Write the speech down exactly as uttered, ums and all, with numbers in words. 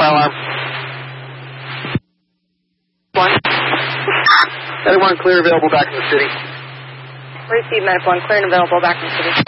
fire alarm. One. Medic one, clear, available back in the city. Receive Medic one, clear and available back in the city.